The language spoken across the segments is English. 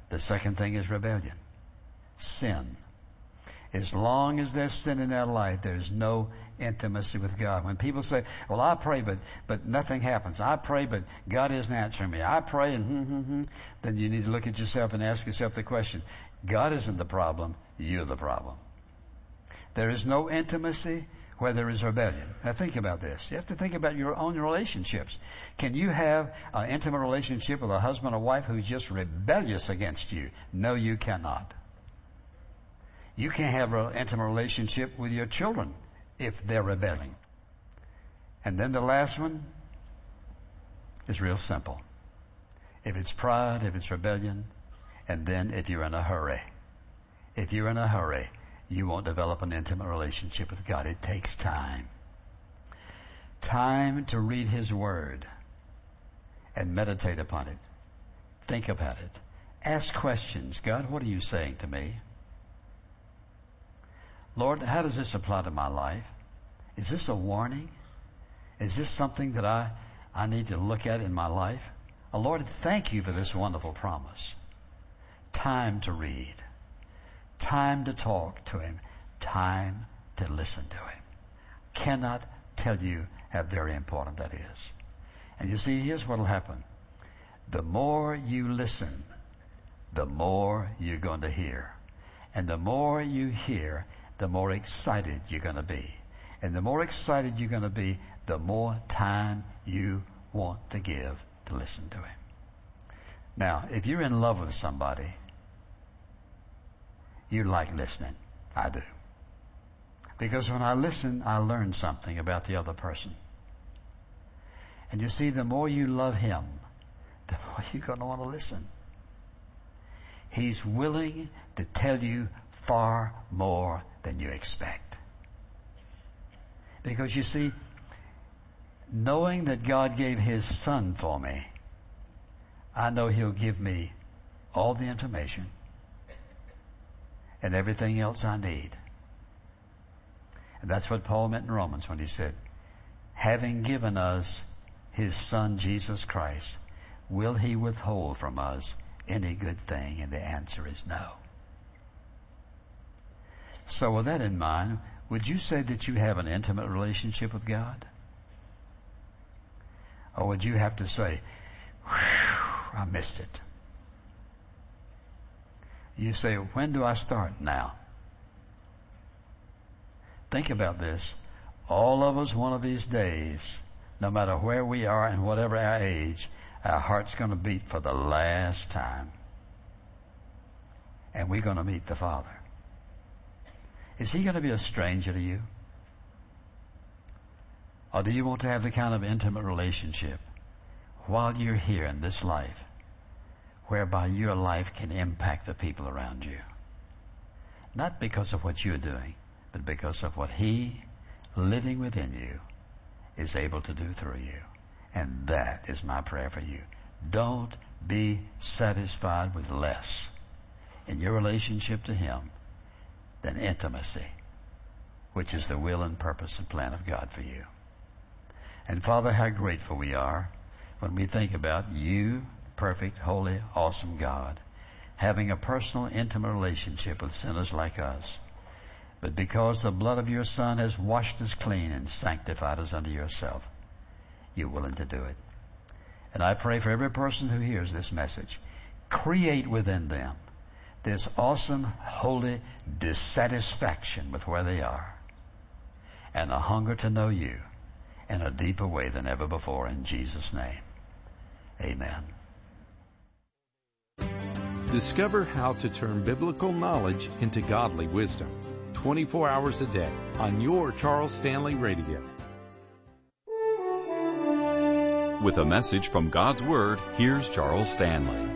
The second thing is rebellion. Sin. As long as there's sin in their life, there's no intimacy with God. When people say, well, I pray, but nothing happens. I pray, but God isn't answering me. I pray and then you need to look at yourself and ask yourself the question, God isn't the problem, you're the problem. There is no intimacy where there is rebellion. Now think about this. You have to think about your own relationships. Can you have an intimate relationship with a husband or wife who's just rebellious against you? No, you cannot. You can't have an intimate relationship with your children if they're rebelling. And then the last one is real simple. If it's pride, if it's rebellion, and then if you're in a hurry. If you're in a hurry, you won't develop an intimate relationship with God. It takes time. Time to read His Word and meditate upon it. Think about it. Ask questions. God, what are you saying to me? Lord, how does this apply to my life? Is this a warning? Is this something that I need to look at in my life? Oh, Lord, thank you for this wonderful promise. Time to read. Time to talk to Him. Time to listen to Him. Cannot tell you how very important that is. And you see, here's what will happen. The more you listen, the more you're going to hear. And the more you hear, the more excited you're going to be. And the more excited you're going to be, the more time you want to give to listen to Him. Now, if you're in love with somebody, you like listening. I do. Because when I listen, I learn something about the other person. And you see, the more you love Him, the more you're going to want to listen. He's willing to tell you far more than you expect. Because you see, knowing that God gave His Son for me, I know He'll give me all the information and everything else I need. And that's what Paul meant in Romans when he said, having given us His Son Jesus Christ, will He withhold from us any good thing? And the answer is no. So with that in mind, would you say that you have an intimate relationship with God? Or would you have to say, I missed it? You say, when do I start? Now. Think about this. All of us one of these days, no matter where we are and whatever our age, our heart's going to beat for the last time. And we're going to meet the Father. Is He going to be a stranger to you? Or do you want to have the kind of intimate relationship while you're here in this life, whereby your life can impact the people around you? Not because of what you're doing, but because of what He, living within you, is able to do through you. And that is my prayer for you. Don't be satisfied with less in your relationship to Him than intimacy, which is the will and purpose and plan of God for you. And Father, how grateful we are when we think about You, perfect, holy, awesome God, having a personal, intimate relationship with sinners like us. But because the blood of Your Son has washed us clean and sanctified us unto Yourself, You're willing to do it. And I pray for every person who hears this message, create within them this awesome, holy dissatisfaction with where they are, and a hunger to know You in a deeper way than ever before. In Jesus' name, amen. Discover how to turn biblical knowledge into godly wisdom. 24 hours a day on your Charles Stanley Radio. With a message from God's Word, here's Charles Stanley.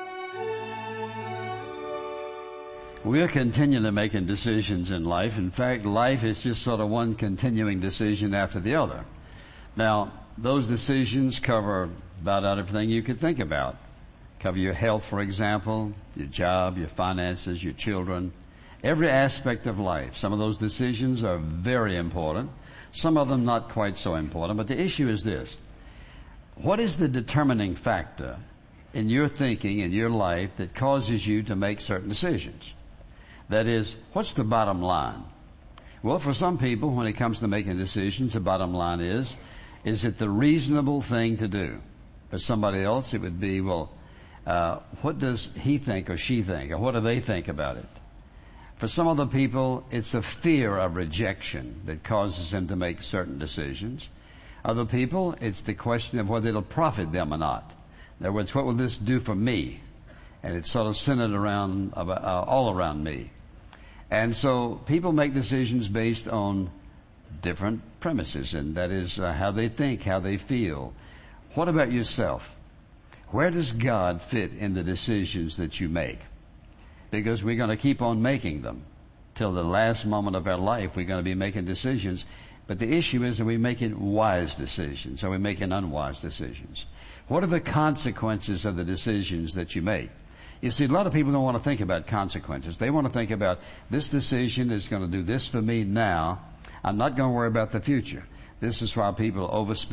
We are continually making decisions in life. In fact, life is just sort of one continuing decision after the other. Now, those decisions cover about everything you could think about. Cover your health, for example, your job, your finances, your children, every aspect of life. Some of those decisions are very important. Some of them not quite so important. But the issue is this. What is the determining factor in your thinking, in your life, that causes you to make certain decisions. That is, what's the bottom line? Well, for some people, when it comes to making decisions, the bottom line is it the reasonable thing to do? For somebody else, it would be, well, what does he think or she think, or what do they think about it? For some other people, it's a fear of rejection that causes them to make certain decisions. Other people, it's the question of whether it'll profit them or not. In other words, what will this do for me? And it's sort of centered around, all around me. And so people make decisions based on different premises, and that is how they think, how they feel. What about yourself? Where does God fit in the decisions that you make? Because we're going to keep on making them. Till the last moment of our life, we're going to be making decisions. But the issue is, are we making wise decisions? Are we making unwise decisions? What are the consequences of the decisions that you make? You see, a lot of people don't want to think about consequences. They want to think about, this decision is going to do this for me now. I'm not going to worry about the future. This is why people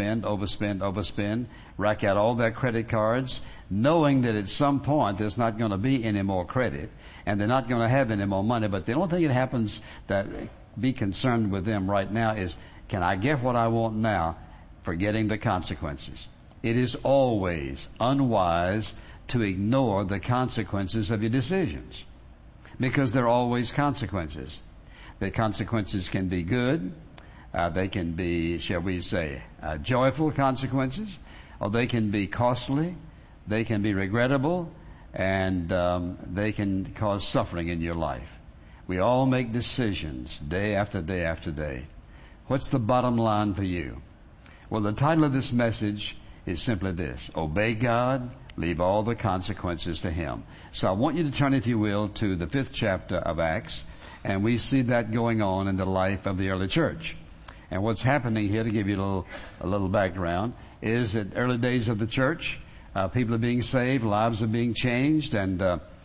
overspend, rack out all their credit cards, knowing that at some point there's not going to be any more credit, and they're not going to have any more money. But the only thing that happens that be concerned with them right now is, can I get what I want now, forgetting the consequences? It is always unwise to ignore the consequences of your decisions, because there are always consequences. The consequences can be good. They can be, shall we say, joyful consequences, or they can be costly, they can be regrettable, and they can cause suffering in your life. We all make decisions day after day after day. What's the bottom line for you? Well, the title of this message is simply this: Obey God, leave all the consequences to Him. So I want you to turn, if you will, to the 5th chapter of Acts, and we see that going on in the life of the early church. And what's happening here, to give you a little background, is that early days of the church, people are being saved, lives are being changed, and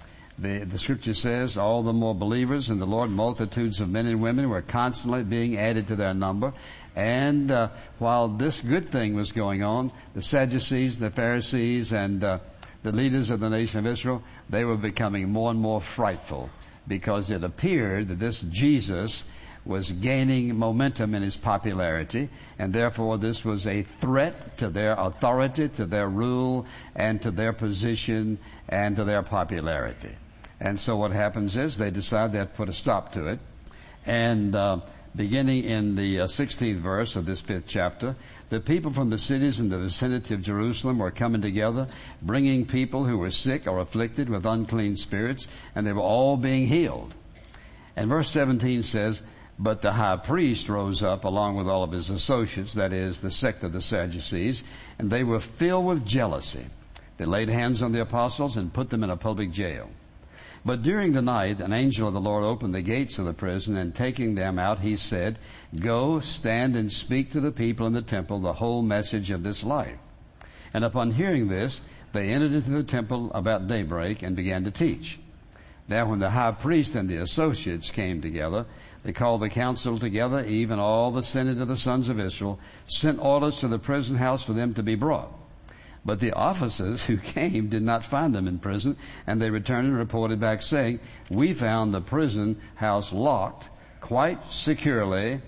the scripture says, all the more believers in the Lord, multitudes of men and women were constantly being added to their number. And while this good thing was going on, the Sadducees, the Pharisees, and the leaders of the nation of Israel, they were becoming more and more frightful, because it appeared that this Jesus was gaining momentum in his popularity, and therefore this was a threat to their authority, to their rule, and to their position, and to their popularity. And so what happens is they decide they have to put a stop to it. And beginning in the 16th verse of this 5th chapter, the people from the cities in the vicinity of Jerusalem were coming together, bringing people who were sick or afflicted with unclean spirits, and they were all being healed. And verse 17 says, but the high priest rose up along with all of his associates, that is, the sect of the Sadducees, and they were filled with jealousy. They laid hands on the apostles and put them in a public jail. But during the night, an angel of the Lord opened the gates of the prison, and taking them out, he said, go, stand and speak to the people in the temple the whole message of this life. And upon hearing this, they entered into the temple about daybreak and began to teach. Now when the high priest and the associates came together, they called the council together, even all the senate of the sons of Israel, sent orders to the prison house for them to be brought. But the officers who came did not find them in prison, and they returned and reported back, saying, we found the prison house locked quite securely,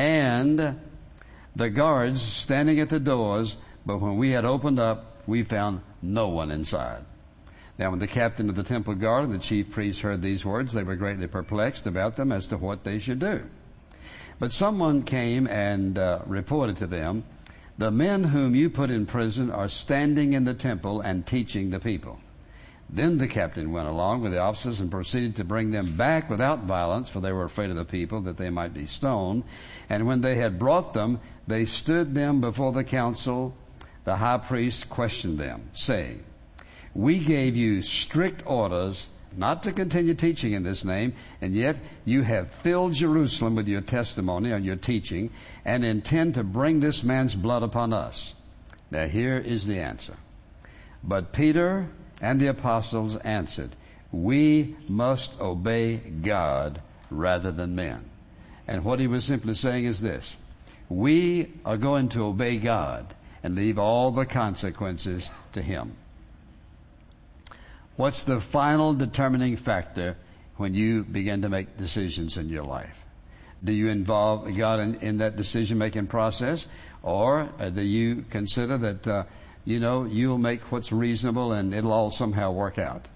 and the guards standing at the doors, but when we had opened up, we found no one inside. Now when the captain of the temple guard and the chief priests heard these words, they were greatly perplexed about them as to what they should do. But someone came and reported to them, the men whom you put in prison are standing in the temple and teaching the people. Then the captain went along with the officers and proceeded to bring them back without violence, for they were afraid of the people, that they might be stoned. And when they had brought them, they stood them before the council. The high priest questioned them, saying, we gave you strict orders not to continue teaching in this name, and yet you have filled Jerusalem with your testimony and your teaching, and intend to bring this man's blood upon us. Now here is the answer. But Peter and the apostles answered, we must obey God rather than men. And what he was simply saying is this: we are going to obey God and leave all the consequences to Him. What's the final determining factor when you begin to make decisions in your life? Do you involve God in that decision-making process? Or do you consider that, you'll make what's reasonable and it'll all somehow work out?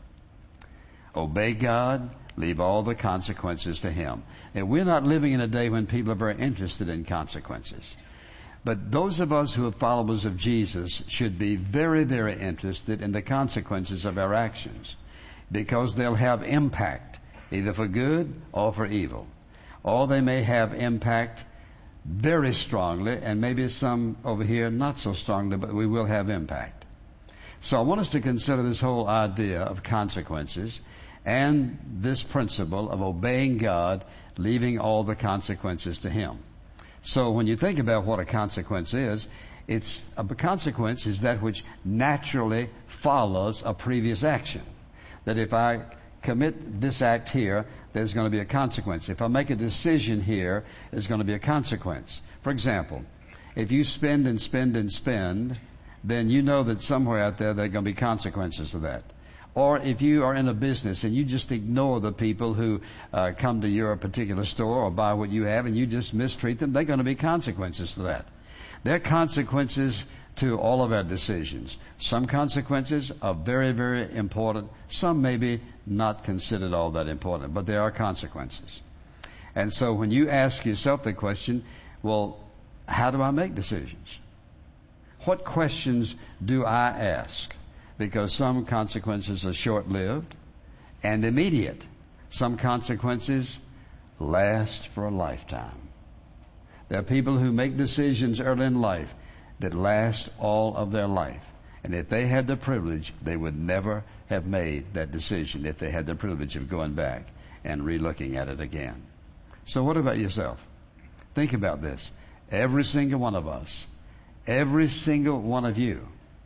Obey God, leave all the consequences to Him. And we're not living in a day when people are very interested in consequences. But those of us who are followers of Jesus should be very, very interested in the consequences of our actions, because they'll have impact, either for good or for evil. Or they may have impact very strongly, and maybe some over here not so strongly, but we will have impact. So I want us to consider this whole idea of consequences and this principle of obeying God, leaving all the consequences to Him. So when you think about what a consequence is, a consequence is that which naturally follows a previous action. That if I commit this act here, there's going to be a consequence. If I make a decision here, there's going to be a consequence. For example, if you spend and spend and spend, then you know that somewhere out there are going to be consequences to that. Or if you are in a business and you just ignore the people who come to your particular store or buy what you have and you just mistreat them, there are going to be consequences to that. There are consequences to all of our decisions. Some consequences are very, very important. Some maybe not considered all that important, but there are consequences. And so when you ask yourself the question, well, how do I make decisions? What questions do I ask? Because some consequences are short-lived and immediate. Some consequences last for a lifetime. There are people who make decisions early in life that last all of their life. And if they had the privilege, they would never have made that decision if they had the privilege of going back and re-looking at it again. So what about yourself? Think about this. Every single one of us, every single one of you,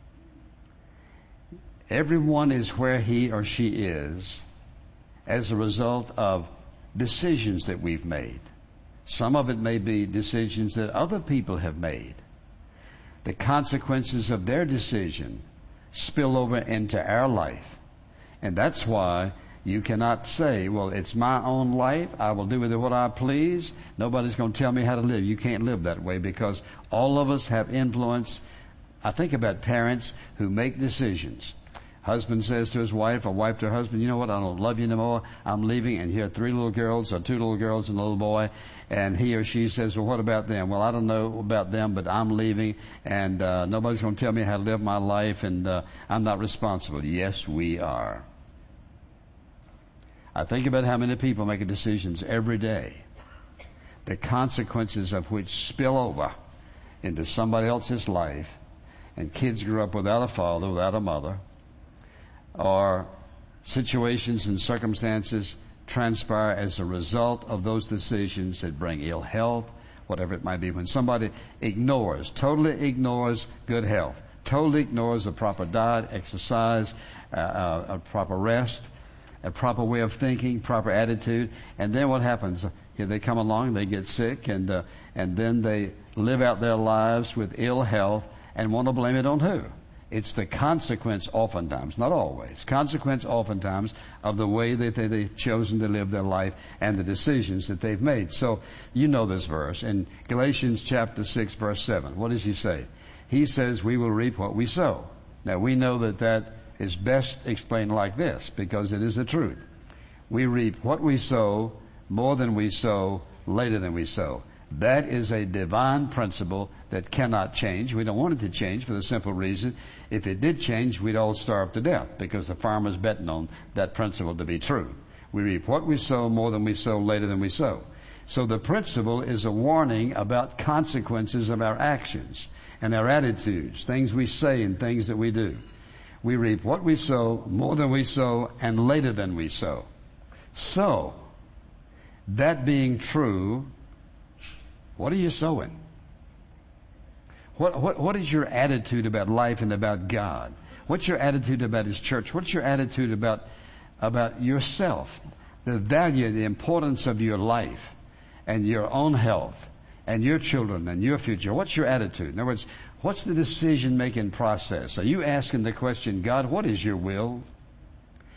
everyone is where he or she is as a result of decisions that we've made. Some of it may be decisions that other people have made. The consequences of their decision spill over into our life. And that's why you cannot say, well, it's my own life. I will do with it what I please. Nobody's going to tell me how to live. You can't live that way, because all of us have influence. I think about parents who make decisions. Husband says to his wife, or wife to her husband, you know what, I don't love you anymore. I'm leaving. And here are 3 little girls, or 2 little girls and a little boy. And he or she says, well, what about them? Well, I don't know about them, but I'm leaving, and nobody's going to tell me how to live my life, and I'm not responsible. Yes, we are. I think about how many people make decisions every day, the consequences of which spill over into somebody else's life, and kids grew up without a father, without a mother, or situations and circumstances transpire as a result of those decisions that bring ill health, whatever it might be. When somebody totally ignores good health, totally ignores a proper diet, exercise, a proper rest, a proper way of thinking, proper attitude, and then what happens? Here they come along, they get sick, and then they live out their lives with ill health and want to blame it on who? It's the consequence oftentimes, not always, consequence oftentimes of the way that they've chosen to live their life and the decisions that they've made. So you know this verse in Galatians chapter 6 verse 7. What does he say? He says we will reap what we sow. Now we know that is best explained like this, because it is the truth. We reap what we sow, more than we sow, later than we sow. That is a divine principle that cannot change. We don't want it to change for the simple reason, if it did change, we'd all starve to death, because the farmer's betting on that principle to be true. We reap what we sow, more than we sow, later than we sow. So the principle is a warning about consequences of our actions and our attitudes, things we say and things that we do. We reap what we sow, more than we sow, and later than we sow. So, that being true, what are you sowing? What is your attitude about life and about God? What's your attitude about His church? What's your attitude about yourself? The value, the importance of your life and your own health and your children and your future. What's your attitude? In other words, what's the decision-making process? Are you asking the question, God, what is your will?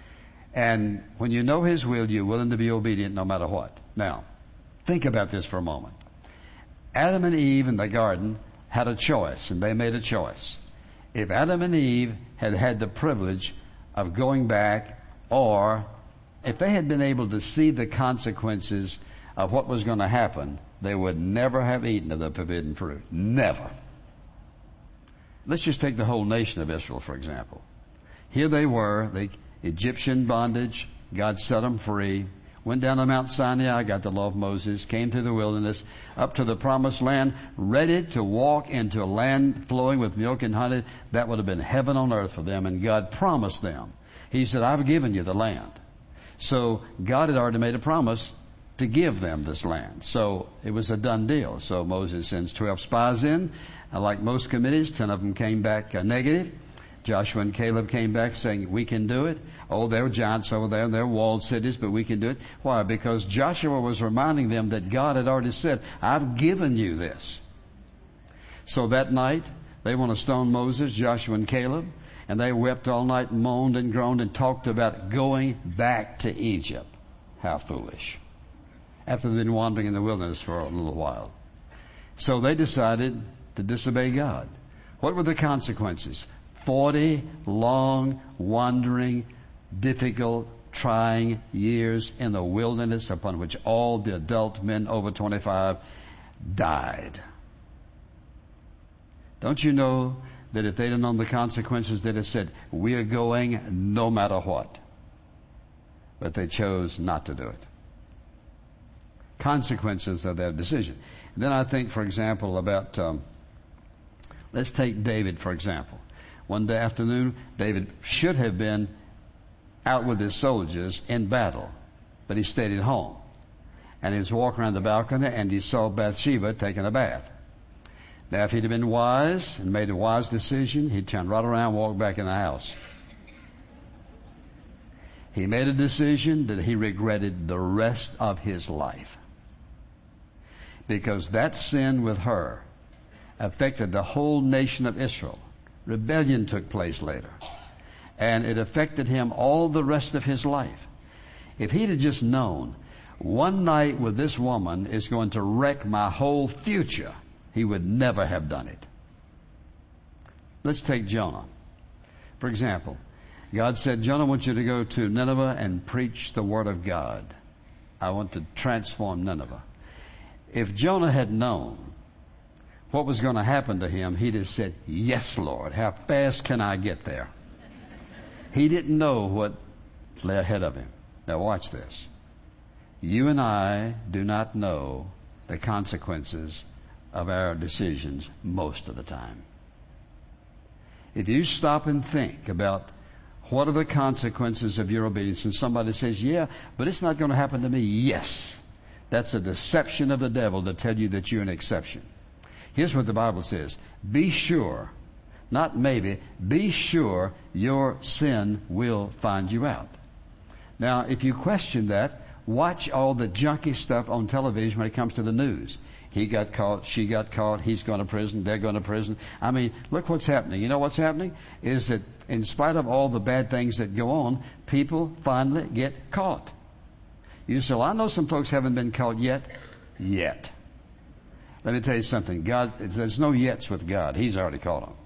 And when you know His will, you're willing to be obedient no matter what. Now, think about this for a moment. Adam and Eve in the garden had a choice, and they made a choice. If Adam and Eve had had the privilege of going back, or if they had been able to see the consequences of what was going to happen, they would never have eaten of the forbidden fruit. Never. Let's just take the whole nation of Israel, for example. Here they were, the Egyptian bondage. God set them free. Went down to Mount Sinai, got the law of Moses, came through the wilderness, up to the promised land, ready to walk into a land flowing with milk and honey. That would have been heaven on earth for them, and God promised them. He said, I've given you the land. So God had already made a promise to give them this land. So it was a done deal. So Moses sends 12 spies in. Like most committees, 10 of them came back negative. Joshua and Caleb came back saying, we can do it. Oh, there were giants over there and there were walled cities, but we can do it. Why? Because Joshua was reminding them that God had already said, I've given you this. So that night, they want to stone Moses, Joshua and Caleb, and they wept all night, moaned and groaned and talked about going back to Egypt. How foolish. After they'd been wandering in the wilderness for a little while. So they decided to disobey God. What were the consequences? 40 long, wandering, difficult, trying years in the wilderness, upon which all the adult men over 25 died. Don't you know that if they'd have known the consequences, they'd have said, we are going no matter what. But they chose not to do it. Consequences of their decision. And then I think, for example, about, let's take David, for example. One day afternoon, David should have been out with his soldiers in battle, but he stayed at home. And he was walking around the balcony and he saw Bathsheba taking a bath. Now, if he'd have been wise and made a wise decision, he'd turn right around and walk back in the house. He made a decision that he regretted the rest of his life. Because that sin with her affected the whole nation of Israel. Rebellion took place later. And it affected him all the rest of his life. If he'd have just known, one night with this woman is going to wreck my whole future, he would never have done it. Let's take Jonah. For example, God said, Jonah, I want you to go to Nineveh and preach the word of God. I want to transform Nineveh. If Jonah had known what was going to happen to him, he'd have said, yes, Lord, how fast can I get there? He didn't know what lay ahead of him. Now watch this. You and I do not know the consequences of our decisions most of the time. If you stop and think about what are the consequences of your obedience, and somebody says, yeah, but it's not going to happen to me. Yes. That's a deception of the devil to tell you that you're an exception. Here's what the Bible says. Be sure, not maybe, be sure your sin will find you out. Now, if you question that, watch all the junky stuff on television when it comes to the news. He got caught, she got caught, he's going to prison, they're going to prison. I mean, look what's happening. You know what's happening? Is that in spite of all the bad things that go on, people finally get caught. You say, well, I know some folks haven't been caught yet. Yet. Let me tell you something. God, there's no yets with God. He's already caught them.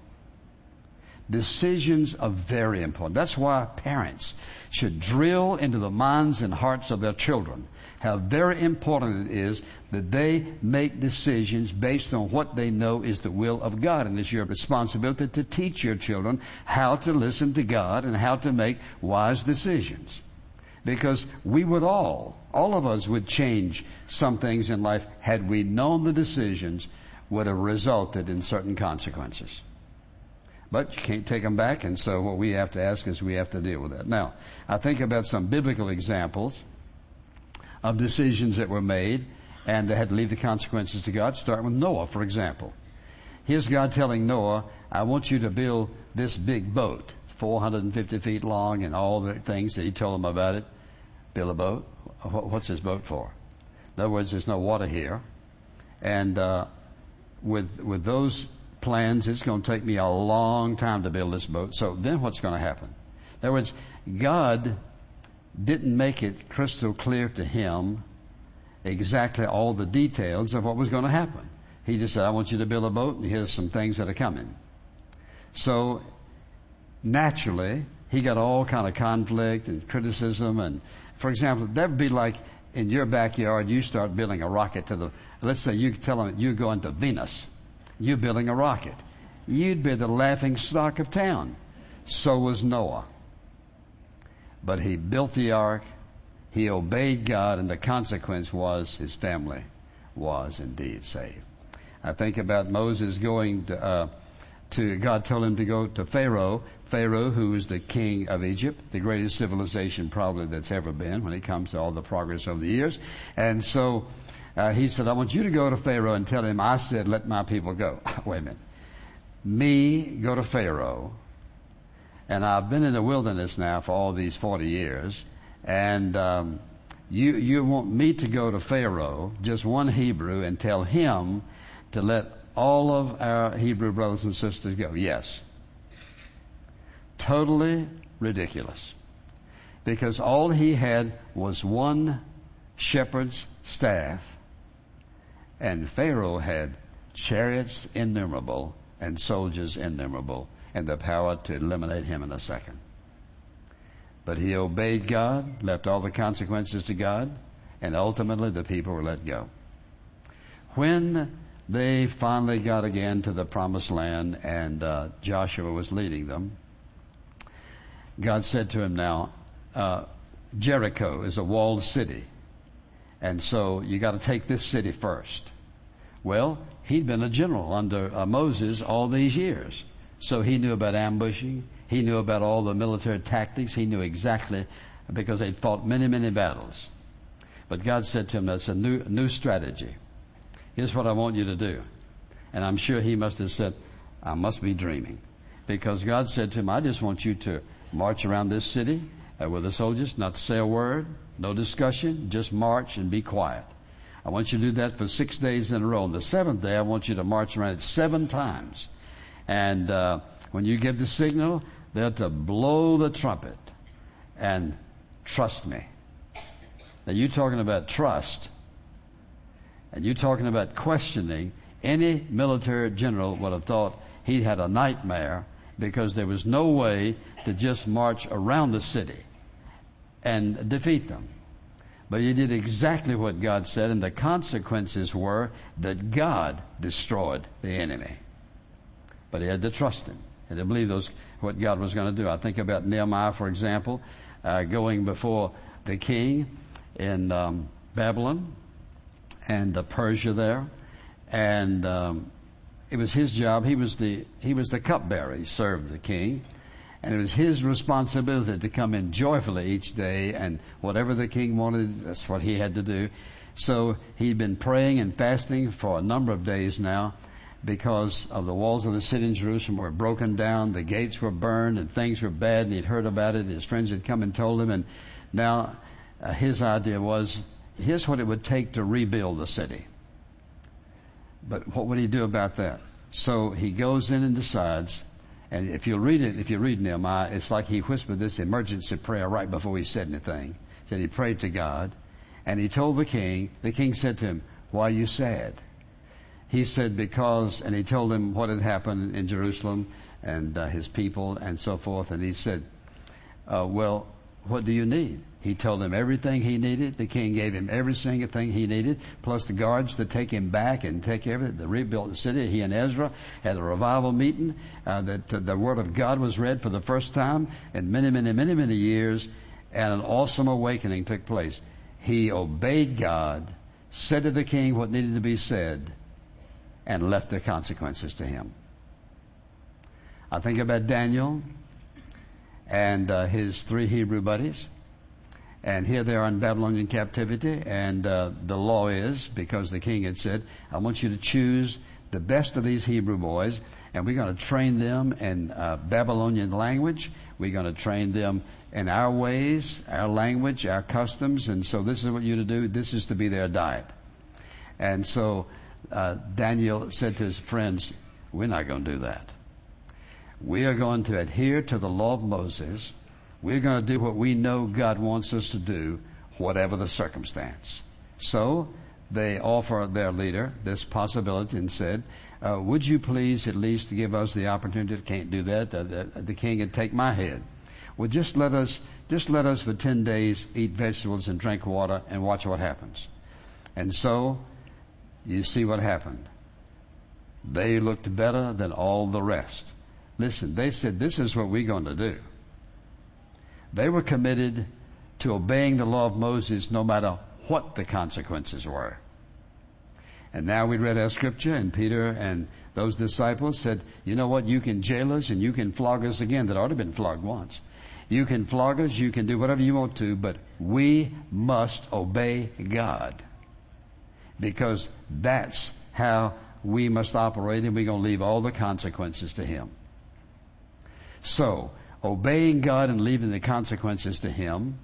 Decisions are very important. That's why parents should drill into the minds and hearts of their children how very important it is that they make decisions based on what they know is the will of God. And it's your responsibility to teach your children how to listen to God and how to make wise decisions. Because we would all of us would change some things in life had we known the decisions would have resulted in certain consequences. But you can't take them back, and so what we have to ask is we have to deal with that. Now, I think about some biblical examples of decisions that were made and they had to leave the consequences to God, starting with Noah, for example. Here's God telling Noah, I want you to build this big boat, 450 feet long and all the things that he told him about it. Build a boat. What's this boat for? In other words, there's no water here. And with those plans, it's going to take me a long time to build this boat. So then what's going to happen? In other words, God didn't make it crystal clear to him exactly all the details of what was going to happen. He just said, I want you to build a boat, and here's some things that are coming. So naturally, he got all kind of conflict and criticism. And for example, that would be like in your backyard, you start building a rocket let's say you tell them you're going to Venus. You're building a rocket. You'd be the laughing stock of town. So was Noah. But he built the ark. He obeyed God, and the consequence was his family was indeed saved. I think about Moses going to God told him to go to Pharaoh, who was the king of Egypt, the greatest civilization probably that's ever been when it comes to all the progress over the years. And so he said, I want you to go to Pharaoh and tell him I said, let my people go. Wait a minute. Me go to Pharaoh, and I've been in the wilderness now for all these 40 years, and you want me to go to Pharaoh, just one Hebrew, and tell him to let all of our Hebrew brothers and sisters go? Yes. Totally ridiculous. Because all he had was one shepherd's staff, and Pharaoh had chariots innumerable and soldiers innumerable, and the power to eliminate him in a second. But he obeyed God, left all the consequences to God, and ultimately the people were let go. When they finally got again to the promised land, and Joshua was leading them, God said to him, now, Jericho is a walled city, and so you got to take this city first. Well, he'd been a general under Moses all these years, so he knew about ambushing. He knew about all the military tactics. He knew exactly, because they'd fought many, many battles. But God said to him, that's a new strategy. Here's what I want you to do. And I'm sure he must have said, I must be dreaming. Because God said to him, I just want you to march around this city with the soldiers, not to say a word, no discussion, just march and be quiet. I want you to do that for 6 days in a row. On the seventh day, I want you to march around it 7 times. And when you give the signal, they're to blow the trumpet and trust me. Now, you're talking about trust, and you're talking about questioning. Any military general would have thought he had a nightmare, because there was no way to just march around the city and defeat them. But he did exactly what God said, and the consequences were that God destroyed the enemy. But he had to trust him and to believe what God was going to do. I think about Nehemiah, for example, going before the king in Babylon and Persia there, and it was his job. He was the cupbearer. He served the king, and it was his responsibility to come in joyfully each day, and whatever the king wanted, that's what he had to do. So he'd been praying and fasting for a number of days now, because of the walls of the city in Jerusalem were broken down, the gates were burned, and things were bad, and he'd heard about it. His friends had come and told him, and now his idea was, here's what it would take to rebuild the city. But what would he do about that? So he goes in and decides, and if you read Nehemiah, it's like he whispered this emergency prayer right before he said anything. Said he prayed to God, and he told the king said to him, why are you sad? He said, because, and he told him what had happened in Jerusalem and his people and so forth. And he said, well, what do you need? He told him everything he needed. The king gave him every single thing he needed, plus the guards to take him back and take everything, to rebuild the city. He and Ezra had a revival meeting, that the Word of God was read for the first time in many years, and an awesome awakening took place. He obeyed God, said to the king what needed to be said, and left the consequences to him. I think about Daniel and his 3 Hebrew buddies. And here they are in Babylonian captivity, and the law is, because the king had said, I want you to choose the best of these Hebrew boys, and we're going to train them in Babylonian language. We're going to train them in our ways, our language, our customs, and so this is what you're to do. This is to be their diet. And so Daniel said to his friends, we're not going to do that. We are going to adhere to the law of Moses. We're going to do what we know God wants us to do, whatever the circumstance. So they offer their leader this possibility and said, would you please at least give us the opportunity? Can't do that. The king would take my head. Well, just let us for 10 days eat vegetables and drink water and watch what happens. And so you see what happened. They looked better than all the rest. Listen, they said, this is what we're going to do. They were committed to obeying the law of Moses no matter what the consequences were. And now we read our scripture, and Peter and those disciples said, you know what, you can jail us and you can flog us again. That ought to have been flogged once. You can flog us, you can do whatever you want to, but we must obey God. Because that's how we must operate, and we're going to leave all the consequences to Him. So, obeying God and leaving the consequences to Him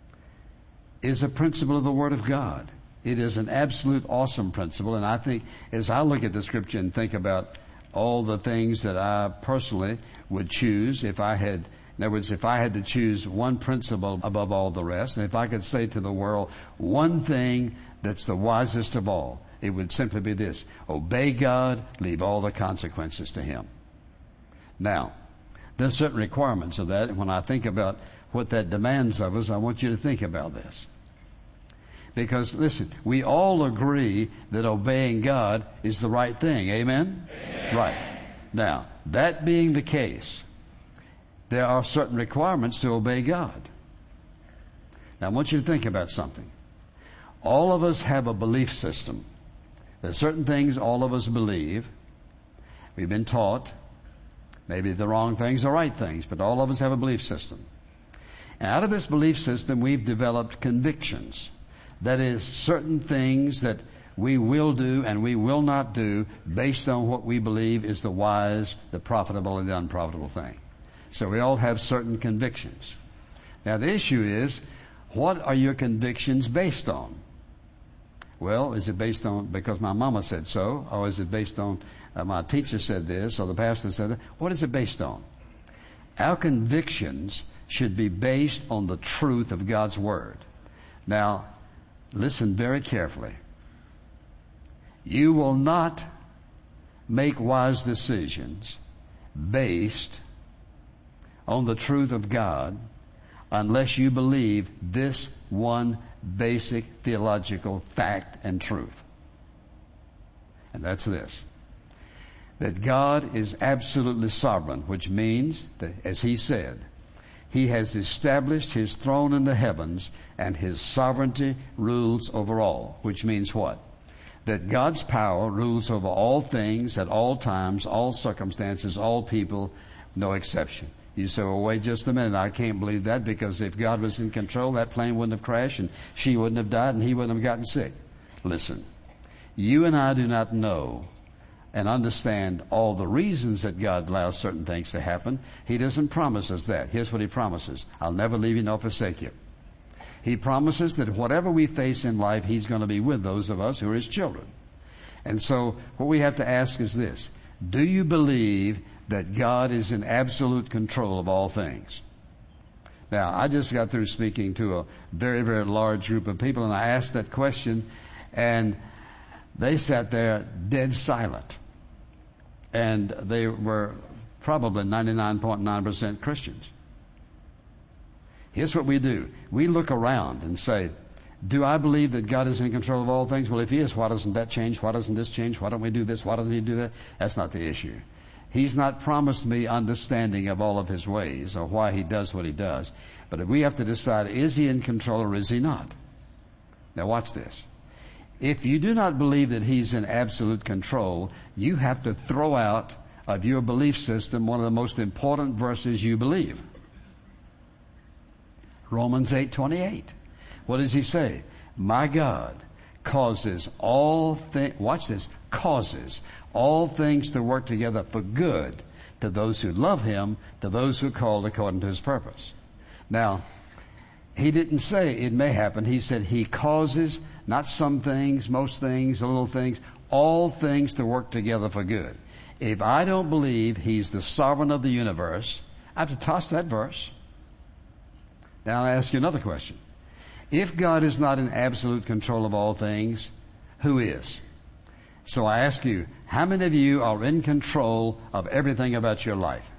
is a principle of the Word of God. It is an absolute awesome principle, and I think as I look at the Scripture and think about all the things that I personally would choose if I had to choose one principle above all the rest, and if I could say to the world one thing that's the wisest of all, it would simply be this: obey God, leave all the consequences to Him. Now, there's certain requirements of that, and when I think about what that demands of us, I want you to think about this. Because, listen, we all agree that obeying God is the right thing. Amen? Amen. Right. Now, that being the case, there are certain requirements to obey God. Now, I want you to think about something. All of us have a belief system. There are certain things all of us believe. We've been taught. Maybe the wrong things or right things, but all of us have a belief system. And out of this belief system, we've developed convictions. That is, certain things that we will do and we will not do based on what we believe is the wise, the profitable, and the unprofitable thing. So we all have certain convictions. Now the issue is, what are your convictions based on? Well, is it based on because my mama said so, or is it based on my teacher said this, or the pastor said that? What is it based on? Our convictions should be based on the truth of God's Word. Now, listen very carefully. You will not make wise decisions based on the truth of God unless you believe this one basic theological fact and truth. And that's this: that God is absolutely sovereign, which means that, as He said, He has established His throne in the heavens, and His sovereignty rules over all. Which means what? That God's power rules over all things, at all times, all circumstances, all people, no exception. You say, well, wait just a minute. I can't believe that, because if God was in control, that plane wouldn't have crashed, and she wouldn't have died, and he wouldn't have gotten sick. Listen, you and I do not know and understand all the reasons that God allows certain things to happen. He doesn't promise us that. Here's what He promises: I'll never leave you nor forsake you. He promises that whatever we face in life, He's going to be with those of us who are His children. And so what we have to ask is this: do you believe that God is in absolute control of all things? Now, I just got through speaking to a very, very large group of people, and I asked that question, and they sat there dead silent. And they were probably 99.9% Christians. Here's what we do. We look around and say, do I believe that God is in control of all things? Well, if He is, why doesn't that change? Why doesn't this change? Why don't we do this? Why doesn't He do that? That's not the issue. He's not promised me understanding of all of His ways or why He does what He does. But we have to decide, is He in control or is He not? Now watch this. If you do not believe that He's in absolute control, you have to throw out of your belief system one of the most important verses you believe. Romans 8:28. What does He say? My God causes all things, watch this, causes all things to work together for good to those who love Him, to those who are called according to His purpose. Now, He didn't say it may happen. He said He causes, not some things, most things, little things, all things to work together for good. If I don't believe He's the sovereign of the universe, I have to toss that verse. Now I'll ask you another question. If God is not in absolute control of all things, who is? So I ask you, how many of you are in control of everything about your life?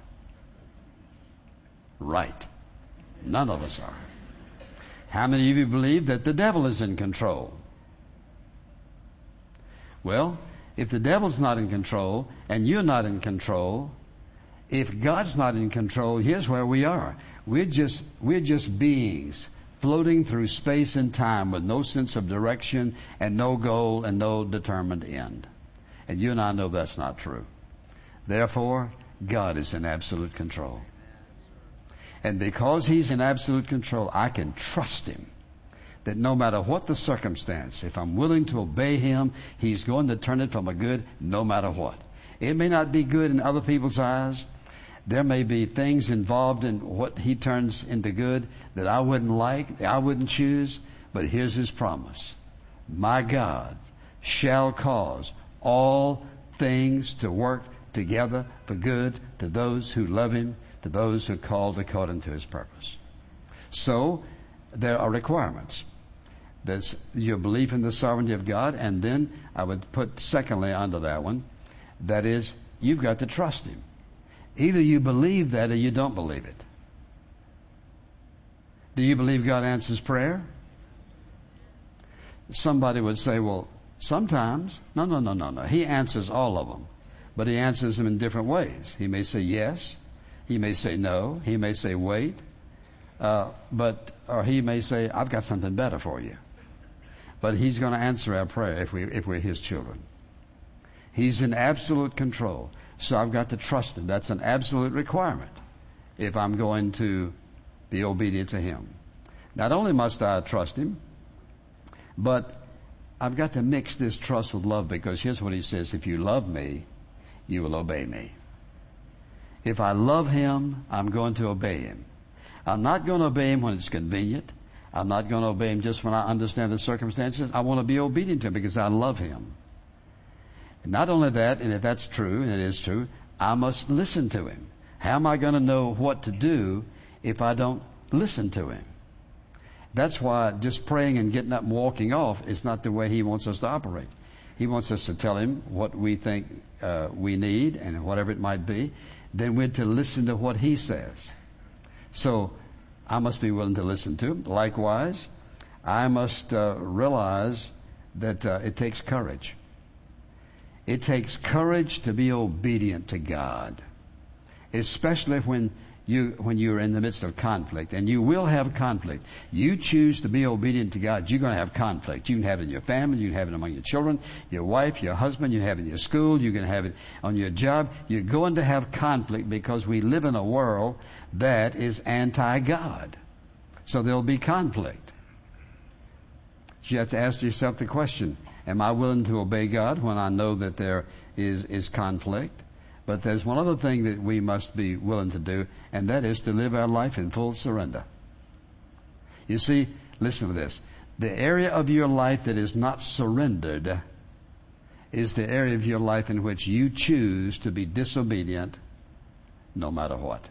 Right. None of us are. How many of you believe that the devil is in control? Well, if the devil's not in control and you're not in control, if God's not in control, here's where we are. We're just beings floating through space and time with no sense of direction and no goal and no determined end. And you and I know that's not true. Therefore, God is in absolute control. And because He's in absolute control, I can trust Him that no matter what the circumstance, if I'm willing to obey Him, He's going to turn it from a good no matter what. It may not be good in other people's eyes. There may be things involved in what He turns into good that I wouldn't like, I wouldn't choose, but here's His promise. My God shall cause all things to work together for good to those who love Him, to those who are called according to His purpose. So, there are requirements. There's your belief in the sovereignty of God, and then I would put secondly under that one, that is, you've got to trust Him. Either you believe that or you don't believe it. Do you believe God answers prayer? Somebody would say, well, sometimes. No. He answers all of them. But He answers them in different ways. He may say yes. He may say no. He may say wait. Or He may say, I've got something better for you. But He's going to answer our prayer if we're His children. He's in absolute control. So I've got to trust Him. That's an absolute requirement if I'm going to be obedient to Him. Not only must I trust Him, but I've got to mix this trust with love, because here's what He says: if you love me, you will obey me. If I love Him, I'm going to obey Him. I'm not going to obey Him when it's convenient. I'm not going to obey Him just when I understand the circumstances. I want to be obedient to Him because I love Him. Not only that, and if that's true, and it is true, I must listen to Him. How am I going to know what to do if I don't listen to Him? That's why just praying and getting up and walking off is not the way He wants us to operate. He wants us to tell Him what we think we need, and whatever it might be. Then we're to listen to what He says. So I must be willing to listen to Him. Likewise, I must realize that it takes courage. It takes courage to be obedient to God, especially when you're in the midst of conflict, and you will have conflict. You choose to be obedient to God, you're going to have conflict. You can have it in your family, you can have it among your children, your wife, your husband, you have it in your school, you can have it on your job. You're going to have conflict because we live in a world that is anti-God. So there'll be conflict. So you have to ask yourself the question, am I willing to obey God when I know that there is conflict? But there's one other thing that we must be willing to do, and that is to live our life in full surrender. You see, listen to this. The area of your life that is not surrendered is the area of your life in which you choose to be disobedient no matter what.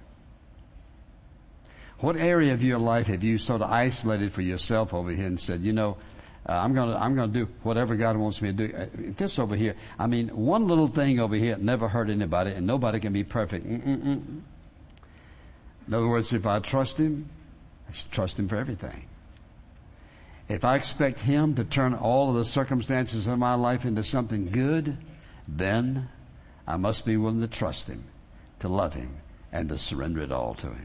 What area of your life have you sort of isolated for yourself over here and said, I'm going to do whatever God wants me to do. This over here, one little thing over here never hurt anybody, and nobody can be perfect. In other words, if I trust Him, I should trust Him for everything. If I expect Him to turn all of the circumstances of my life into something good, then I must be willing to trust Him, to love Him, and to surrender it all to Him.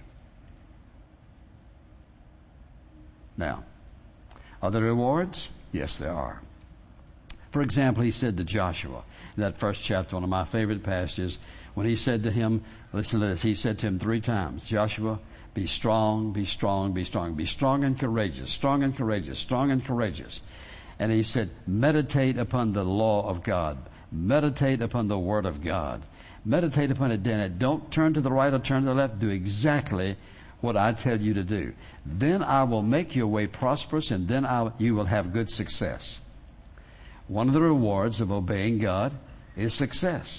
Now, are there rewards? Yes, there are. For example, He said to Joshua in that first chapter, one of my favorite passages, when He said to him, listen to this, He said to him 3 times, Joshua, be strong, be strong, be strong. Be strong and courageous, strong and courageous, strong and courageous. And He said, meditate upon the law of God. Meditate upon the Word of God. Meditate upon it, then. Don't turn to the right or turn to the left. Do exactly what I tell you to do. Then I will make your way prosperous, and then you will have good success. One of the rewards of obeying God is success.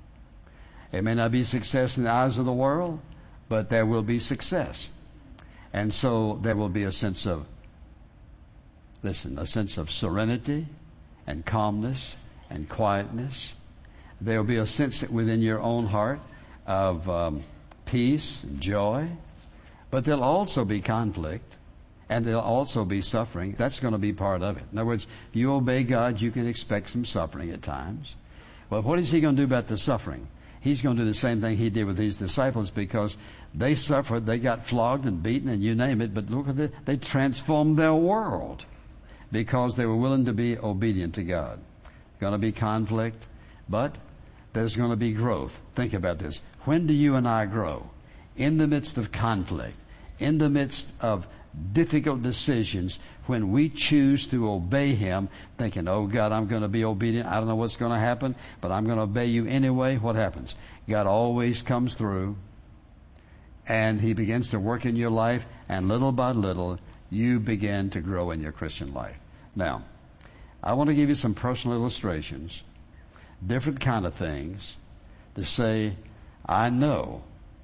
It may not be success in the eyes of the world, but there will be success. And so there will be a sense of serenity and calmness and quietness. There will be a sense within your own heart of peace and joy. But there'll also be conflict, and there'll also be suffering. That's going to be part of it. In other words, if you obey God, you can expect some suffering at times. Well, what is He going to do about the suffering? He's going to do the same thing He did with these disciples, because they suffered, they got flogged and beaten and you name it, but look at it, they transformed their world because they were willing to be obedient to God. Going to be conflict, but there's going to be growth. Think about this. When do you and I grow? In the midst of conflict, in the midst of difficult decisions, when we choose to obey Him, thinking, oh God, I'm going to be obedient. I don't know what's going to happen, but I'm going to obey you anyway. What happens? God always comes through, and He begins to work in your life, and little by little, you begin to grow in your Christian life. Now, I want to give you some personal illustrations, different kind of things, to say, I know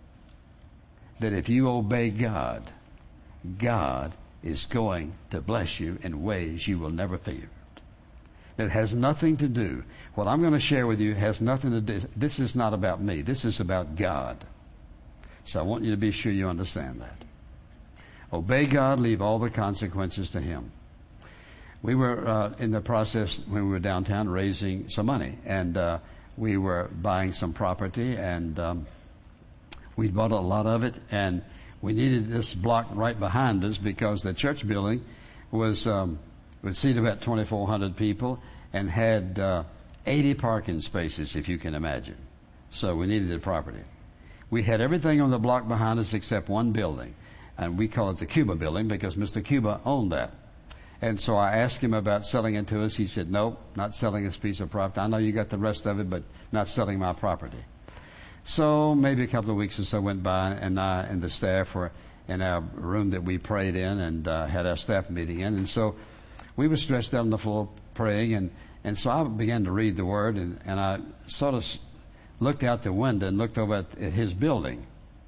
that if you obey God, God is going to bless you in ways you will never feel. It has nothing to do, what I'm going to share with you has nothing to do, this is not about me, this is about God. So I want you to be sure you understand that. Obey God, leave all the consequences to Him. We were in the process, when we were downtown, raising some money, and we were buying some property, and we bought a lot of it, and we needed this block right behind us because the church building would seat about 2,400 people and had 80 parking spaces, if you can imagine. So we needed the property. We had everything on the block behind us except one building, and we call it the Cuba building because Mr. Cuba owned that. And so I asked him about selling it to us. He said, nope, not selling this piece of property. I know you got the rest of it, but not selling my property. So maybe a couple of weeks or so went by, and I and the staff were in our room that we prayed in and had our staff meeting in. And so we were stretched out on the floor praying, and so I began to read the Word, and I sort of looked out the window and looked over at his building.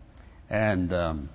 And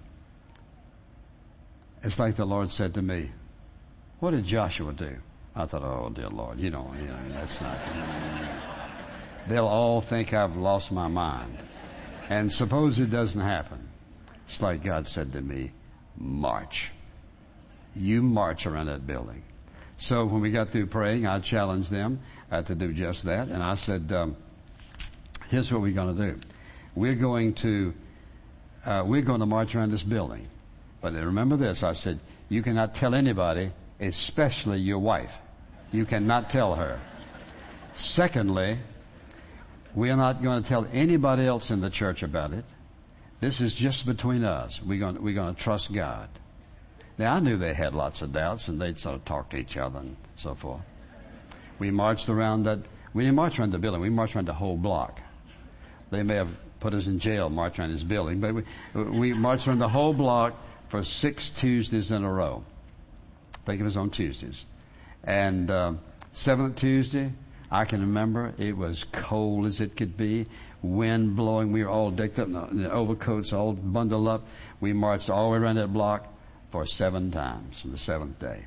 it's like the Lord said to me, what did Joshua do? I thought, oh, dear Lord, that's not good. They'll all think I've lost my mind. And suppose it doesn't happen. It's like God said to me, march. You march around that building. So when we got through praying, I challenged them to do just that. And I said, here's what we're going to do. We're going to march around this building. But remember this, I said, you cannot tell anybody, especially your wife. You cannot tell her. Secondly, we are not going to tell anybody else in the church about it. This is just between us. We're going to trust God. Now, I knew they had lots of doubts, and they'd sort of talk to each other and so forth. We marched around that. We didn't march around the building. We marched around the whole block. They may have put us in jail, march around his building, but we marched around the whole block for 6 Tuesdays in a row. I think it was on Tuesdays. And 7th Tuesday, I can remember it was cold as it could be, wind blowing. We were all decked up in the overcoats, all bundled up. We marched all the way around that block for 7 times on the 7th day.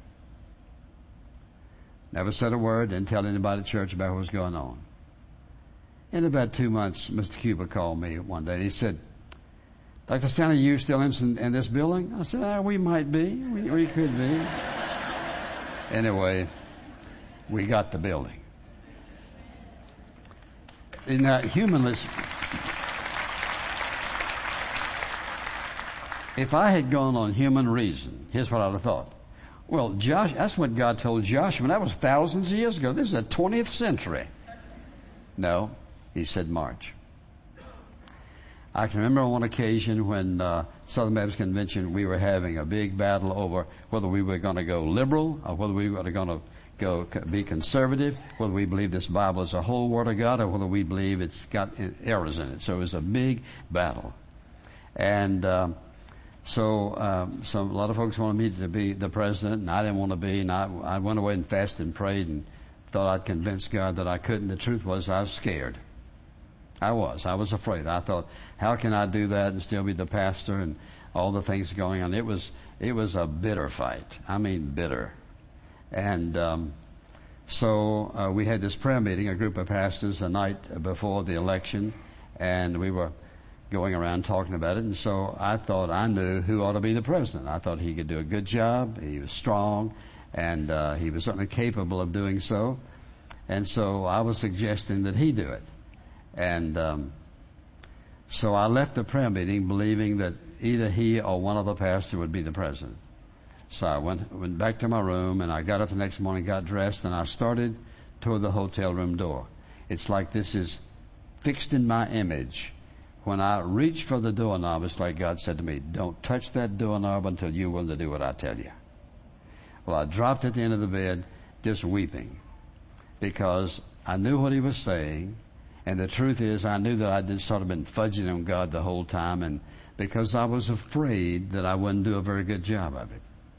Never said a word, didn't tell anybody at church about what was going on. In about 2 months, Mr. Cuba called me one day. He said, Dr. Stanley, you still in this building? I said, we might be. We could be. Anyway, we got the building. Now, if I had gone on human reason, here's what I'd have thought. Well, that's what God told Joshua. That was thousands of years ago. This is the 20th century. No, He said march. I can remember on one occasion when Southern Baptist Convention, we were having a big battle over whether we were going to go liberal or whether we were going to be conservative, whether we believe this Bible is the whole Word of God or whether we believe it's got errors in it. So it was a big battle. And so a lot of folks wanted me to be the president, and I didn't want to be. And I went away and fasted and prayed and thought I'd convince God that I couldn't. The truth was I was scared. I was afraid. I thought, how can I do that and still be the pastor? And all the things going on. It was a bitter fight. I mean, bitter. And so we had this prayer meeting, a group of pastors, the night before the election, and we were going around talking about it. And so I thought I knew who ought to be the president. I thought he could do a good job. He was strong, and he was certainly capable of doing so. And so I was suggesting that he do it. And so I left the prayer meeting believing that either he or one other pastor would be the president. So I went back to my room, and I got up the next morning, got dressed, and I started toward the hotel room door. It's like this is fixed in my image. When I reached for the doorknob, it's like God said to me, don't touch that doorknob until you're willing to do what I tell you. Well, I dropped at the end of the bed just weeping because I knew what he was saying, and the truth is I knew that I'd just sort of been fudging on God the whole time, and because I was afraid that I wouldn't do a very good job of it.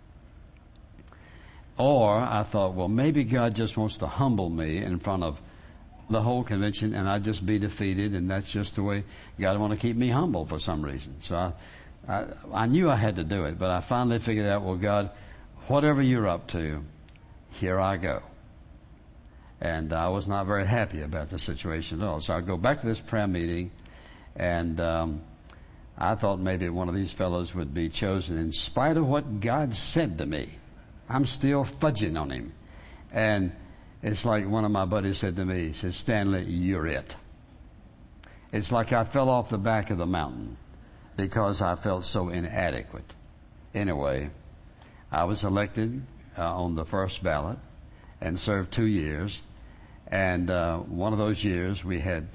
Or I thought, well, maybe God just wants to humble me in front of the whole convention, and I'd just be defeated, and that's just the way God wanted to keep me humble for some reason. So I knew I had to do it, but I finally figured out, well, God, whatever you're up to, here I go. And I was not very happy about the situation at all. So I go back to this prayer meeting, and I thought maybe one of these fellows would be chosen in spite of what God said to me. I'm still fudging on him. And it's like one of my buddies said to me, he says, Stanley, you're it. It's like I fell off the back of the mountain because I felt so inadequate. Anyway, I was elected on the first ballot and served 2 years. And one of those years we had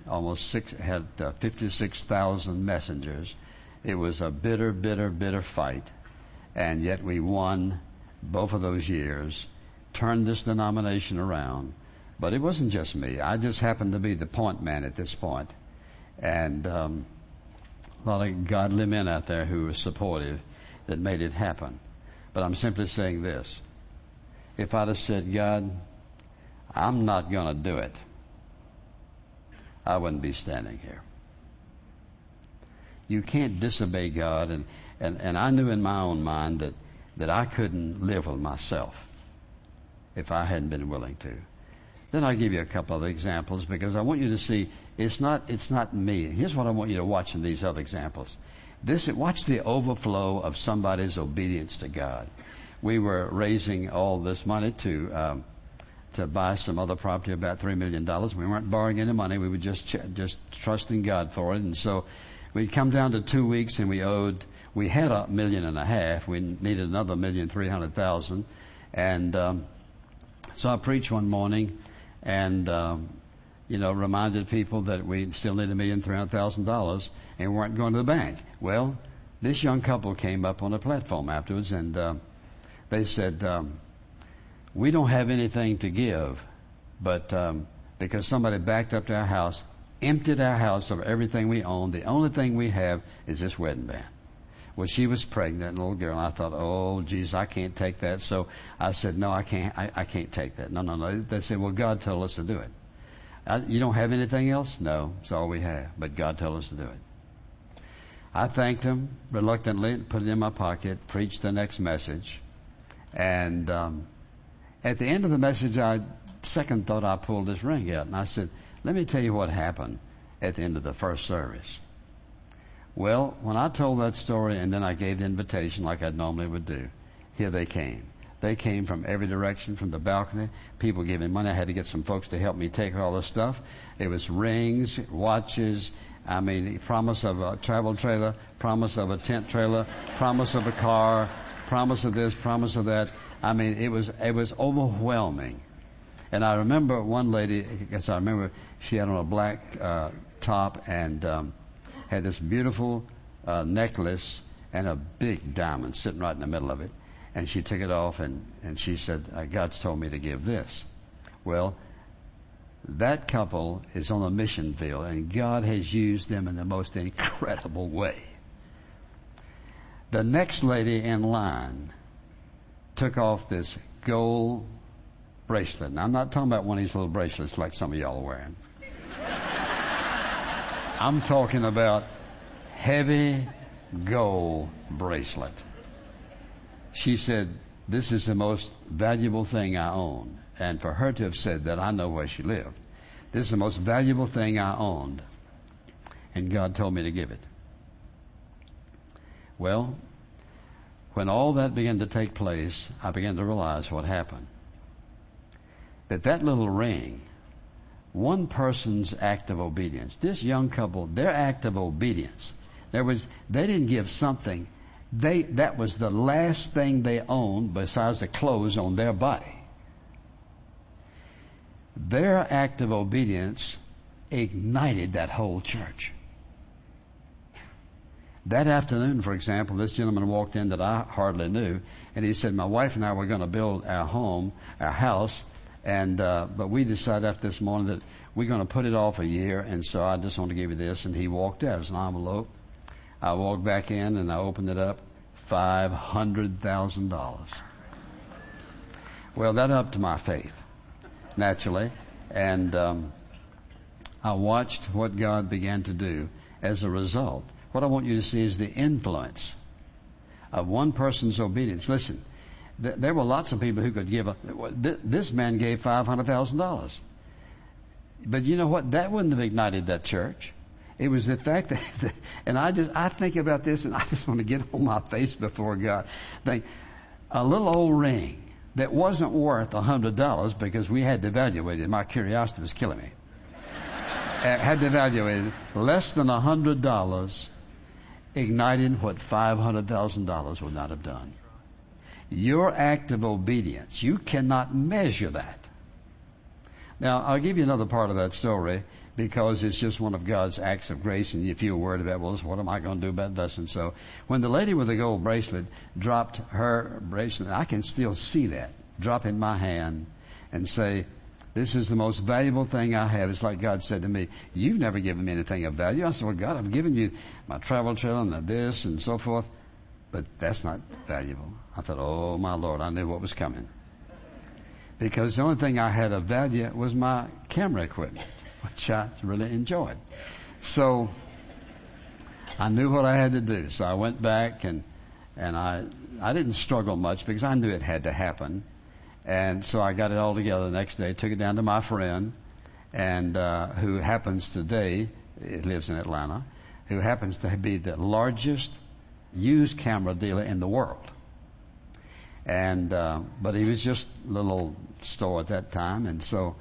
56,000 messengers. It was a bitter, bitter, bitter fight. And yet we won both of those years, turned this denomination around. But it wasn't just me. I just happened to be the point man at this point. And a lot of godly men out there who were supportive that made it happen. But I'm simply saying this. If I'd have said, God, I'm not going to do it, I wouldn't be standing here. You can't disobey God. And I knew in my own mind that I couldn't live with myself if I hadn't been willing to. Then I'll give you a couple of examples because I want you to see it's not me. Here's what I want you to watch in these other examples. Watch the overflow of somebody's obedience to God. We were raising all this money to buy some other property, about $3 million. We weren't borrowing any money. We were just trusting God for it. And so we'd come down to 2 weeks, and we had $1.5 million. We needed another $1,300,000. And so I preached one morning and, reminded people that we still need $1,300,000 and we weren't going to the bank. Well, this young couple came up on the platform afterwards, and they said, we don't have anything to give, but because somebody backed up to our house, emptied our house of everything we own, the only thing we have is this wedding band. Well, she was pregnant, a little girl, and I thought, oh, geez, I can't take that. So I said, no, I can't take that. No. They said, well, God told us to do it. You don't have anything else? No, it's all we have, but God told us to do it. I thanked him reluctantly, put it in my pocket, preached the next message, and at the end of the message, second thought, I pulled this ring out, and I said, let me tell you what happened at the end of the first service. Well, when I told that story and then I gave the invitation like I normally would do, here they came. They came from every direction, from the balcony. People giving money. I had to get some folks to help me take all the stuff. It was rings, watches, promise of a travel trailer, promise of a tent trailer, promise of a car, promise of this, promise of that. It was overwhelming. And I remember one lady, she had on a black top and had this beautiful necklace and a big diamond sitting right in the middle of it. And she took it off and she said, God's told me to give this. Well, that couple is on a mission field, and God has used them in the most incredible way. The next lady in line took off this gold bracelet. Now, I'm not talking about one of these little bracelets like some of y'all are wearing. I'm talking about heavy gold bracelet. She said, this is the most valuable thing I own. And for her to have said that, I know where she lived. This is the most valuable thing I owned. And God told me to give it. Well, when all that began to take place, I began to realize what happened. That little ring, one person's act of obedience, this young couple, their act of obedience, they didn't give something. That was the last thing they owned besides the clothes on their body. Their act of obedience ignited that whole church. That afternoon, for example, this gentleman walked in that I hardly knew, and he said, my wife and I were going to build our house, and but we decided after this morning that we're going to put it off a year, and so I just want to give you this. And he walked out. It was an envelope. I walked back in and I opened it up. $500,000. Well, that upped my faith, naturally. And I watched what God began to do as a result. What I want you to see is the influence of one person's obedience. Listen, there were lots of people who could give. This man gave $500,000. But you know what? That wouldn't have ignited that church. It was the fact that, and I think about this, and I just want to get on my face before God. Think, a little old ring that wasn't worth $100 because we had to evaluate it. My curiosity was killing me. Had to evaluate it. Less than $100 ignited what $500,000 would not have done. Your act of obedience, you cannot measure that. Now, I'll give you another part of that story, because it's just one of God's acts of grace, and you feel worried about, well, what am I going to do about this? And so when the lady with the gold bracelet dropped her bracelet, I can still see that, drop in my hand and say, this is the most valuable thing I have. It's like God said to me, you've never given me anything of value. I said, well, God, I've given you my travel trailer and this and so forth, but that's not valuable. I thought, oh, my Lord, I knew what was coming. Because the only thing I had of value was my camera equipment, which I really enjoyed. So I knew what I had to do. So I went back and I didn't struggle much because I knew it had to happen. And so I got it all together the next day, took it down to my friend, and who happens today, he lives in Atlanta, who happens to be the largest used camera dealer in the world. And but he was just a little old store at that time, and so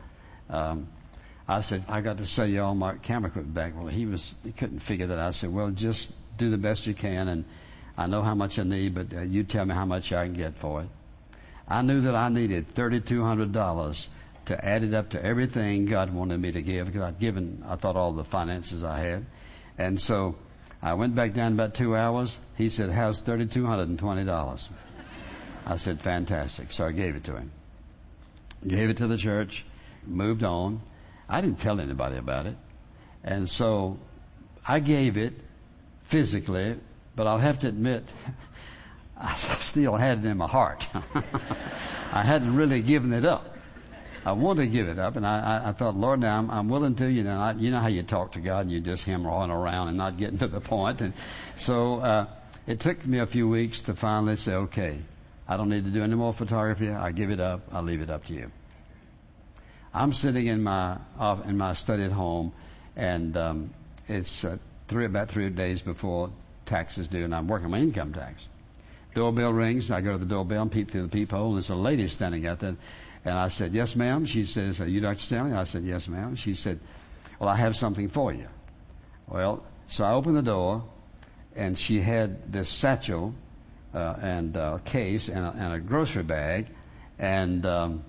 I said, I got to sell you all my camera equipment back. Well, he couldn't figure that. I said, well, just do the best you can, and I know how much I need, but you tell me how much I can get for it. I knew that I needed $3,200 to add it up to everything God wanted me to give, because I thought all the finances I had. And so I went back down about 2 hours. He said, how's $3,220? I said, fantastic. So I gave it to him. Gave it to the church, moved on. I didn't tell anybody about it. And so I gave it physically, but I'll have to admit, I still had it in my heart. I hadn't really given it up. I wanted to give it up, and I thought, Lord, now I'm willing to. You know how you talk to God, and you just hemming around and not getting to the point. And so it took me a few weeks to finally say, okay, I don't need to do any more photography. I give it up. I leave it up to you. I'm sitting in my study at home, and it's about 3 days before taxes due, and I'm working my income tax. Doorbell rings. I go to the doorbell and peep through the peephole, and there's a lady standing out there. And I said, yes, ma'am. She says, are you Dr. Stanley? I said, yes, ma'am. She said, well, I have something for you. Well, so I opened the door, and she had this satchel and a case and a grocery bag, and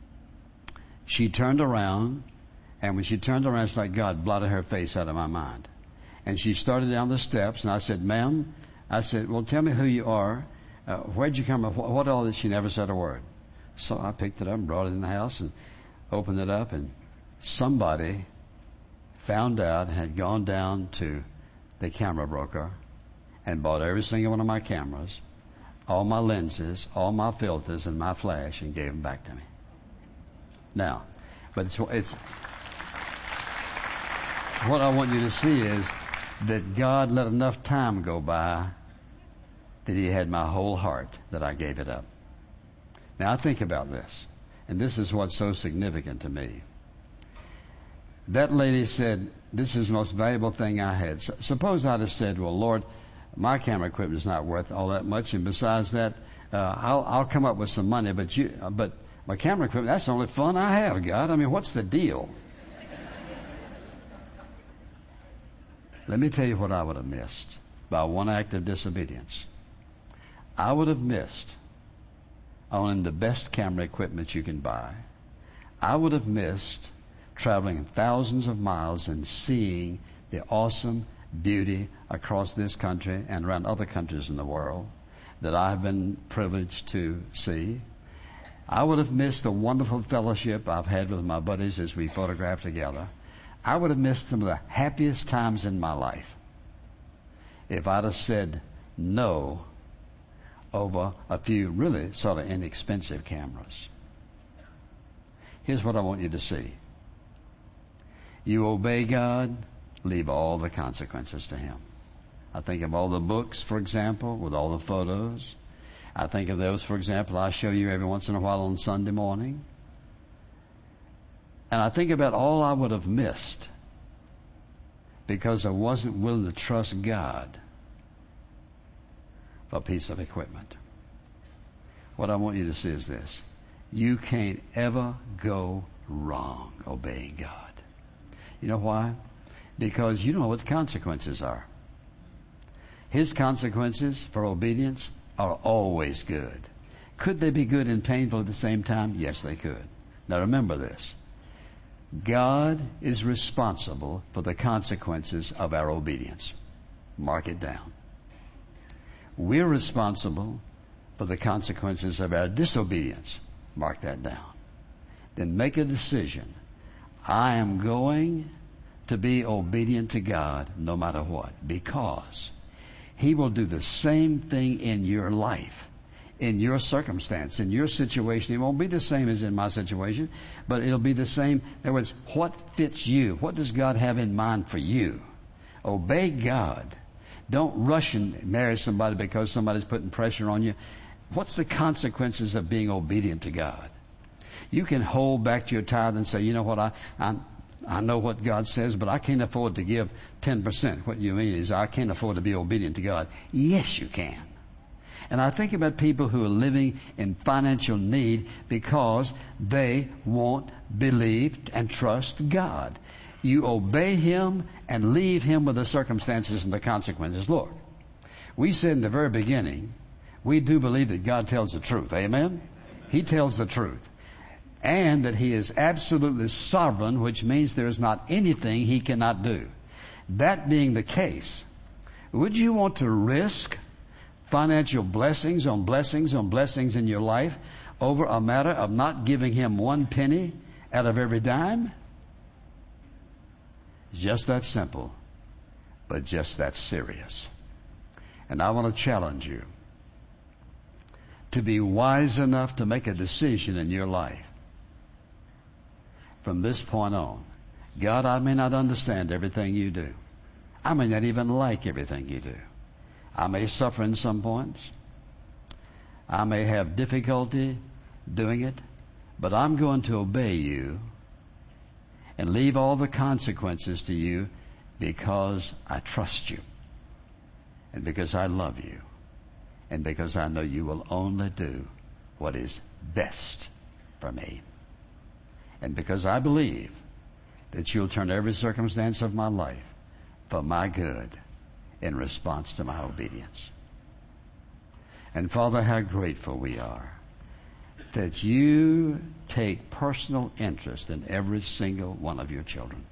she turned around, and when she turned around, it's like God blotted her face out of my mind. And she started down the steps, and I said, ma'am, I said, well, tell me who you are. Where'd you come from? What all this? She never said a word. So I picked it up and brought it in the house and opened it up, and somebody found out and had gone down to the camera broker and bought every single one of my cameras, all my lenses, all my filters, and my flash, and gave them back to me. Now, but it's what I want you to see is that God let enough time go by that He had my whole heart, that I gave it up. Now I think about this, and this is what's so significant to me. That lady said, this is the most valuable thing I had. Suppose I'd have said, well, Lord, my camera equipment is not worth all that much, and besides that, I'll come up with some money, but my camera equipment, that's the only fun I have, God. I mean, what's the deal? Let me tell you what I would have missed by one act of disobedience. I would have missed owning the best camera equipment you can buy. I would have missed traveling thousands of miles and seeing the awesome beauty across this country and around other countries in the world that I've been privileged to see. I would have missed the wonderful fellowship I've had with my buddies as we photographed together. I would have missed some of the happiest times in my life if I'd have said no over a few really sort of inexpensive cameras. Here's what I want you to see. You obey God, leave all the consequences to Him. I think of all the books, for example, with all the photos. I think of those, for example, I show you every once in a while on Sunday morning. And I think about all I would have missed because I wasn't willing to trust God for a piece of equipment. What I want you to see is this. You can't ever go wrong obeying God. You know why? Because you don't know what the consequences are. His consequences for obedience are always good. Could they be good and painful at the same time? Yes, they could. Now remember this. God is responsible for the consequences of our obedience. Mark it down. We're responsible for the consequences of our disobedience. Mark that down. Then make a decision. I am going to be obedient to God no matter what, because He will do the same thing in your life, in your circumstance, in your situation. It won't be the same as in my situation, but it'll be the same. In other words, what fits you? What does God have in mind for you? Obey God. Don't rush and marry somebody because somebody's putting pressure on you. What's the consequences of being obedient to God? You can hold back to your tithe and say, you know what, I know what God says, but I can't afford to give 10%. What you mean is I can't afford to be obedient to God. Yes, you can. And I think about people who are living in financial need because they won't believe and trust God. You obey Him and leave Him with the circumstances and the consequences. Look, we said in the very beginning, we do believe that God tells the truth. Amen? He tells the truth. And that He is absolutely sovereign, which means there is not anything He cannot do. That being the case, would you want to risk financial blessings on blessings on blessings in your life over a matter of not giving Him one penny out of every dime? It's just that simple, but just that serious. And I want to challenge you to be wise enough to make a decision in your life. From this point on, God, I may not understand everything you do. I may not even like everything you do. I may suffer in some points. I may have difficulty doing it, but I'm going to obey you and leave all the consequences to you because I trust you and because I love you and because I know you will only do what is best for me. And because I believe that you'll turn every circumstance of my life for my good in response to my obedience. And Father, how grateful we are that you take personal interest in every single one of your children.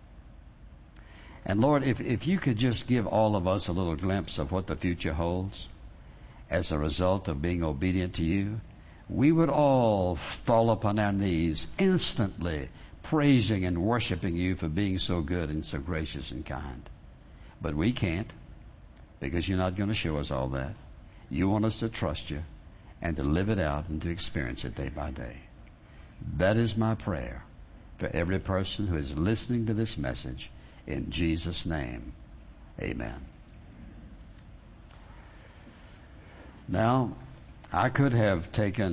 And Lord, if you could just give all of us a little glimpse of what the future holds as a result of being obedient to you, we would all fall upon our knees instantly, praising and worshiping you for being so good and so gracious and kind. But we can't, because you're not going to show us all that. You want us to trust you and to live it out and to experience it day by day. That is my prayer for every person who is listening to this message. In Jesus' name, Amen. Now, I could have taken